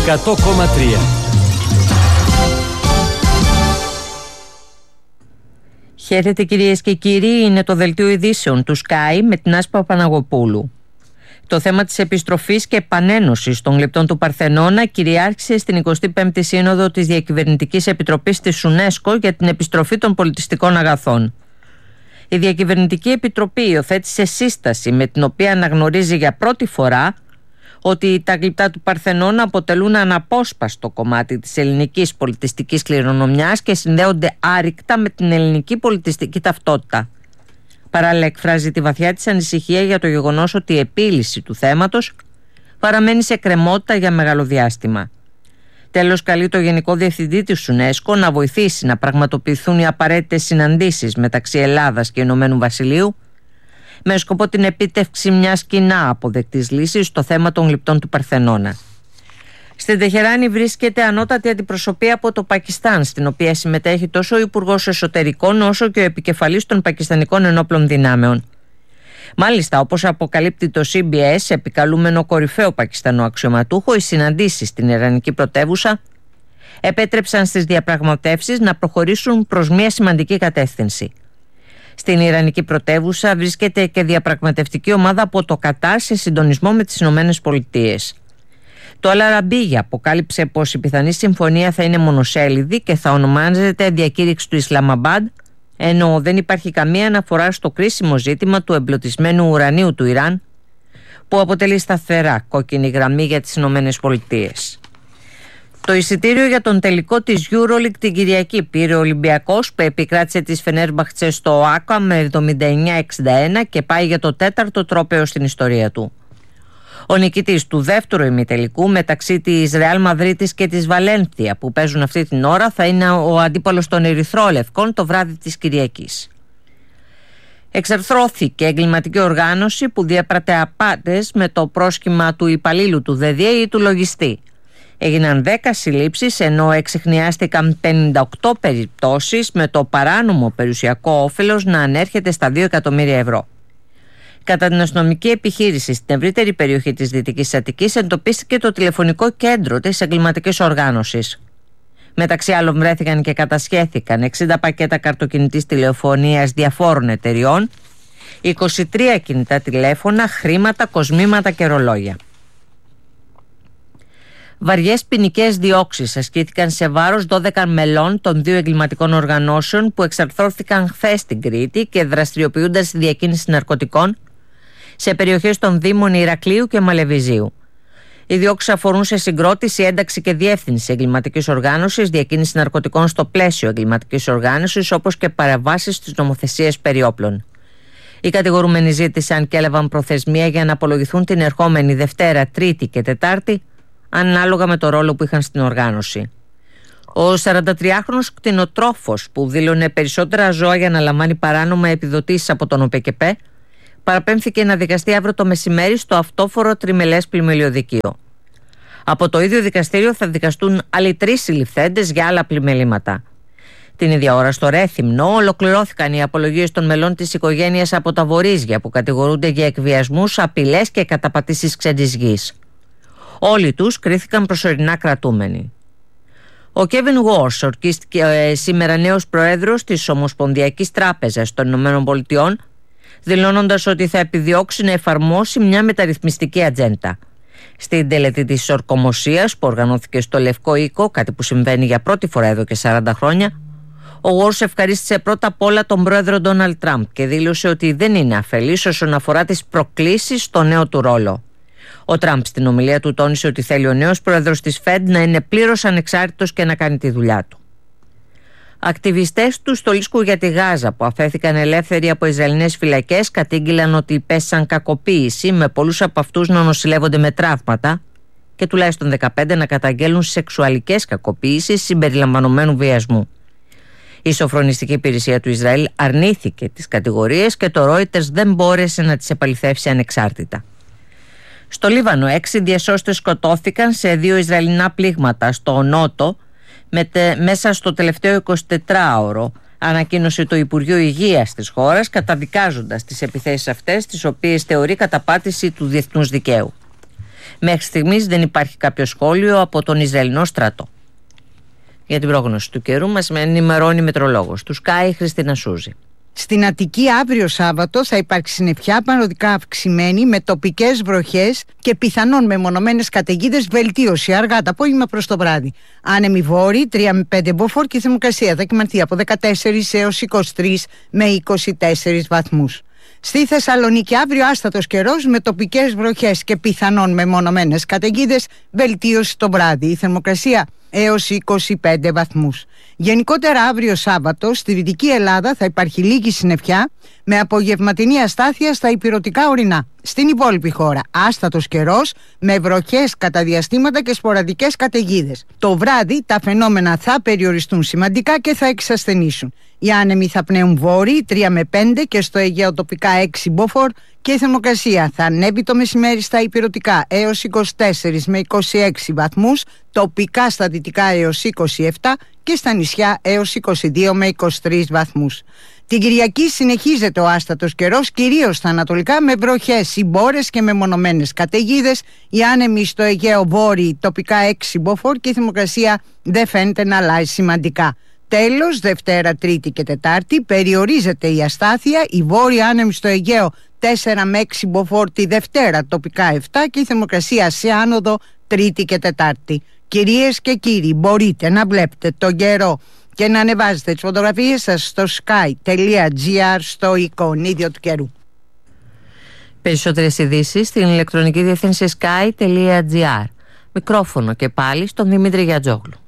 100,3. Χαίρετε κυρίες και κύριοι, είναι το δελτίο ειδήσεων του Sky με την Άσπα Παναγοπούλου. Το θέμα της επιστροφής και επανένωσης των γλυπτών του Παρθενώνα κυριάρχησε στην 25η Σύνοδο της Διακυβερνητικής Επιτροπής της UNESCO για την επιστροφή των πολιτιστικών αγαθών. Η Διακυβερνητική Επιτροπή υιοθέτησε σύσταση με την οποία αναγνωρίζει για πρώτη φορά ότι τα γλυπτά του Παρθενώνα αποτελούν αναπόσπαστο κομμάτι της ελληνικής πολιτιστικής κληρονομιάς και συνδέονται άρρηκτα με την ελληνική πολιτιστική ταυτότητα. Παράλληλα, εκφράζει τη βαθιά της ανησυχία για το γεγονός ότι η επίλυση του θέματος παραμένει σε κρεμότητα για μεγάλο διάστημα. Τέλος, καλεί το Γενικό Διευθυντή της UNESCO να βοηθήσει να πραγματοποιηθούν οι απαραίτητες συναντήσεις μεταξύ Ελλάδας και Ηνωμένου Βασιλείου με σκοπό την επίτευξη μιας κοινά αποδεκτής λύσης στο θέμα των γλυπτών του Παρθενώνα. Στην Τεχεράνη βρίσκεται ανώτατη αντιπροσωπεία από το Πακιστάν, στην οποία συμμετέχει τόσο ο Υπουργός Εσωτερικών όσο και ο επικεφαλής των Πακιστανικών Ενόπλων Δυνάμεων. Μάλιστα, όπως αποκαλύπτει το CBS, επικαλούμενο κορυφαίο Πακιστανό αξιωματούχο, οι συναντήσεις στην Ιρανική πρωτεύουσα επέτρεψαν στις διαπραγματεύσεις να προχωρήσουν προς μια σημαντική κατεύθυνση. Στην Ιρανική πρωτεύουσα βρίσκεται και διαπραγματευτική ομάδα από το Κατάρ σε συντονισμό με τις Ηνωμένες Πολιτείες. Το Αλ-Αραμπίγια αποκάλυψε πως η πιθανή συμφωνία θα είναι μονοσέλιδη και θα ονομάζεται Διακήρυξη του Ισλαμαμπάντ, ενώ δεν υπάρχει καμία αναφορά στο κρίσιμο ζήτημα του εμπλωτισμένου ουρανίου του Ιράν, που αποτελεί σταθερά κόκκινη γραμμή για τις Ηνωμένες Πολιτείες. Το εισιτήριο για τον τελικό της EuroLeague την Κυριακή πήρε ο Ολυμπιακός, που επικράτησε της Φενέρμπαχτσε στο ΟΑΚΑ με 79-61 και πάει για το 4ο τρόπαιο στην ιστορία του. Ο νικητής του δεύτερου ημιτελικού μεταξύ της Ρεάλ Μαδρίτης και της Βαλένθια, που παίζουν αυτή την ώρα, θα είναι ο αντίπαλος των Ερυθρόλευκων το βράδυ της Κυριακής. Εξαρθρώθηκε εγκληματική οργάνωση που διέπρατε απάτες με το πρόσχημα του υπαλλήλου του ΔΔΕ ή του λογιστή. Έγιναν 10 συλλήψεις, ενώ εξιχνιάστηκαν 58 περιπτώσεις, με το παράνομο περιουσιακό όφελος να ανέρχεται στα 2 εκατομμύρια ευρώ. Κατά την αστυνομική επιχείρηση στην ευρύτερη περιοχή της Δυτικής Αττικής εντοπίστηκε το τηλεφωνικό κέντρο της εγκληματικής οργάνωσης. Μεταξύ άλλων βρέθηκαν και κατασχέθηκαν 60 πακέτα καρτοκινητής τηλεφωνίας διαφόρων εταιριών, 23 κινητά τηλέφωνα, χρήματα, κοσμήματα και ρολόγια. Βαριές ποινικές διώξεις ασκήθηκαν σε βάρος 12 μελών των 2 εγκληματικών οργανώσεων που εξαρθρώθηκαν χθες στην Κρήτη και δραστηριοποιούνταν στη διακίνηση ναρκωτικών σε περιοχές των Δήμων Ηρακλείου και Μαλεβιζίου. Οι διώξεις αφορούν σε συγκρότηση, ένταξη και διεύθυνση εγκληματικής οργάνωσης, διακίνηση ναρκωτικών στο πλαίσιο εγκληματικής οργάνωσης, όπως και παραβάσεις στις νομοθεσίες περί όπλων. Οι κατηγορούμενοι ζήτησαν και έλαβαν προθεσμία για να απολογηθούν την ερχόμενη Δευτέρα, Τρίτη και Τετάρτη, ανάλογα με το ρόλο που είχαν στην οργάνωση. Ο 43χρονος κτηνοτρόφος, που δήλωνε περισσότερα ζώα για να λαμβάνει παράνομα επιδοτήσεις από τον ΟΠΕΚΕΠΕ, παραπέμφθηκε να δικαστεί αύριο το μεσημέρι στο αυτόφορο τριμελές πλημελιωδικείο. Από το ίδιο δικαστήριο θα δικαστούν άλλοι 3 συλληφθέντες για άλλα πλημελήματα. Την ίδια ώρα στο Ρέθυμνο ολοκληρώθηκαν οι απολογίες των μελών της οικογένειας από τα Βορίζια, που κατηγορούνται για εκβιασμούς, απειλές και καταπατήσεις ξένης γης. Όλοι τους κρίθηκαν προσωρινά κρατούμενοι. Ο Κέβιν Γουόρς ορκίστηκε σήμερα νέος πρόεδρος της Ομοσπονδιακής Τράπεζας των Ηνωμένων Πολιτειών, δηλώνοντας ότι θα επιδιώξει να εφαρμόσει μια μεταρρυθμιστική ατζέντα. Στην τελετή της ορκομοσίας που οργανώθηκε στο Λευκό Οίκο, κάτι που συμβαίνει για πρώτη φορά εδώ και 40 χρόνια, ο Γουόρς ευχαρίστησε πρώτα απ' όλα τον πρόεδρο Ντόναλντ Τραμπ και δήλωσε ότι δεν είναι αφελής όσον αφορά τις προκλήσεις στο νέο του ρόλο. Ο Τραμπ στην ομιλία του τόνισε ότι θέλει ο νέος πρόεδρος της Fed να είναι πλήρως ανεξάρτητος και να κάνει τη δουλειά του. Ακτιβιστές του στολίσκου για τη Γάζα που αφέθηκαν ελεύθεροι από Ισραηλινές φυλακές κατήγγειλαν ότι υπέστησαν κακοποίηση, με πολλούς από αυτούς να νοσηλεύονται με τραύματα και τουλάχιστον 15 να καταγγέλουν σεξουαλικές κακοποίησεις συμπεριλαμβανομένου βιασμού. Η σοφρονιστική υπηρεσία του Ισραήλ αρνήθηκε τις κατηγορίες και το Reuters δεν μπόρεσε να τις επαληθεύσει ανεξάρτητα. Στο Λίβανο 6 διασώστες σκοτώθηκαν σε 2 Ισραηλινά πλήγματα στο νότο μέσα στο τελευταίο 24ωρο, ανακοίνωσε το Υπουργείο Υγείας της χώρας, καταδικάζοντας τις επιθέσεις αυτές, τις οποίες θεωρεί καταπάτηση του διεθνούς δικαίου. Μέχρι στιγμής δεν υπάρχει κάποιο σχόλιο από τον Ισραηλινό στρατό. Για την πρόγνωση του καιρού μας ενημερώνει η μετρολόγος του Sky, η Χριστίνα Σούζη. Στην Αττική αύριο Σάββατο θα υπάρξει συννεφιά παροδικά αυξημένη με τοπικές βροχές και πιθανόν μεμονωμένες καταιγίδες, βελτίωση αργά το απόγευμα προς το βράδυ. Άνεμοι βόρειοι 3 με 5 μποφόρ και η θερμοκρασία θα κυμανθεί από 14 έως 23 με 24 βαθμούς. Στη Θεσσαλονίκη αύριο άστατος καιρός με τοπικές βροχές και πιθανόν μεμονωμένες καταιγίδες, βελτίωση το βράδυ. Η θερμοκρασία έως 25 βαθμούς. Γενικότερα αύριο Σάββατο στη Δυτική Ελλάδα θα υπάρχει λίγη συννεφιά με απογευματινή αστάθεια στα ηπειρωτικά ορεινά. Στην υπόλοιπη χώρα άστατος καιρός με βροχές κατά διαστήματα και σποραδικές καταιγίδες. Το βράδυ τα φαινόμενα θα περιοριστούν σημαντικά και θα εξασθενήσουν. Οι άνεμοι θα πνέουν βόρειοι 3 με 5 και στο Αιγαίο τοπικά 6 μποφόρ και η θερμοκρασία θα ανέβει το μεσημέρι στα ηπειρωτικά έως 24 με 26 βαθμούς, τοπικά στα δυτικά έως 27 και στα νησιά έως 22 με 23 βαθμούς. Την Κυριακή συνεχίζεται ο άστατος καιρός, κυρίως στα ανατολικά με βροχές, συμπόρες και μεμονωμένες καταιγίδες. Οι άνεμοι στο Αιγαίο βόρειοι τοπικά 6 μποφόρ και η θερμοκρασία δεν φαίνεται να αλλάζει σημαντικά. Τέλος, Δευτέρα, Τρίτη και Τετάρτη περιορίζεται η αστάθεια. Οι βόρειοι άνεμοι στο Αιγαίο 4 με 6 μποφόρ τη Δευτέρα, τοπικά 7 και η θερμοκρασία σε άνοδο Τρίτη και Τετάρτη. Κυρίες και κύριοι, μπορείτε να βλέπετε τον καιρό και να ανεβάζετε τις φωτογραφίες σας στο sky.gr στο εικονίδιο του καιρού. Περισσότερες ειδήσεις στην ηλεκτρονική διεύθυνση sky.gr. Μικρόφωνο και πάλι στον Δημήτρη Γιατζόγλου.